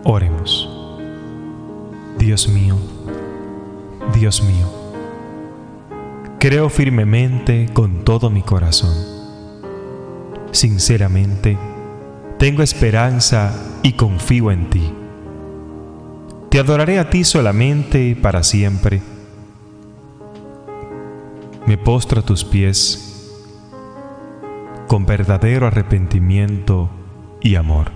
Oremos. Dios mío, creo firmemente con todo mi corazón. Sinceramente, tengo esperanza y confío en ti. Te adoraré a ti solamente para siempre. Me postro a tus pies con verdadero arrepentimiento y amor.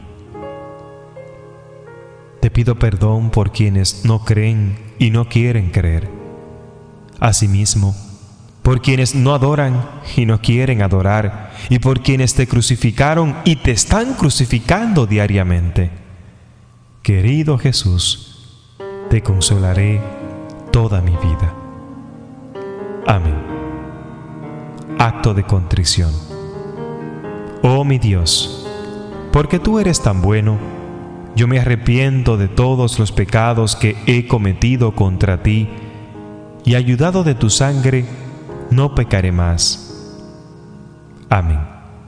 Te pido perdón por quienes no creen y no quieren creer. Asimismo, por quienes no adoran y no quieren adorar, y por quienes te crucificaron y te están crucificando diariamente. Querido Jesús, te consolaré toda mi vida. Amén. Acto de contrición. Oh mi Dios, porque tú eres tan bueno, yo me arrepiento de todos los pecados que he cometido contra ti, y ayudado de tu sangre, no pecaré más. Amén.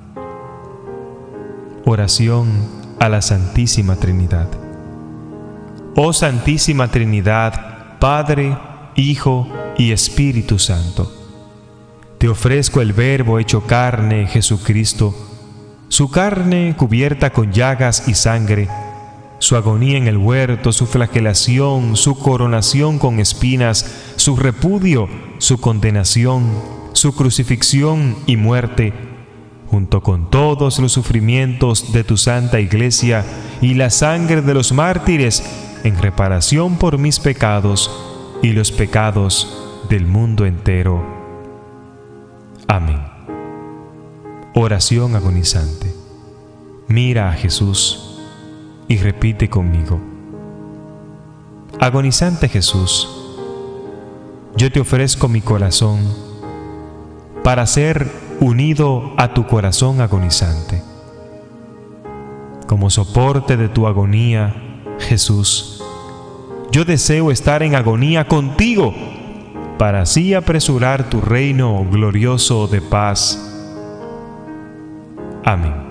Oración a la Santísima Trinidad. Oh Santísima Trinidad, Padre, Hijo y Espíritu Santo, te ofrezco el Verbo hecho carne, Jesucristo, su carne cubierta con llagas y sangre, su agonía en el huerto, su flagelación, su coronación con espinas, su repudio, su condenación, su crucifixión y muerte, junto con todos los sufrimientos de tu Santa Iglesia y la sangre de los mártires, en reparación por mis pecados y los pecados del mundo entero. Amén. Oración agonizante. Mira a Jesús y repite conmigo: agonizante Jesús, yo te ofrezco mi corazón para ser unido a tu corazón agonizante. Como soporte de tu agonía, Jesús, yo deseo estar en agonía contigo para así apresurar tu reino glorioso de paz. Amén.